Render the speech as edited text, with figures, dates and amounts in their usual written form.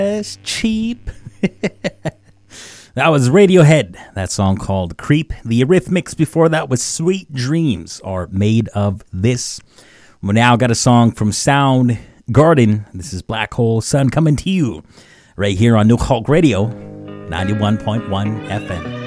It's cheap. That was Radiohead. That song called Creep. The Eurythmics before that was Sweet Dreams Are Made of This. We now got a song from Soundgarden. This is Black Hole Sun coming to you right here on New Hulk Radio, 91.1 FM.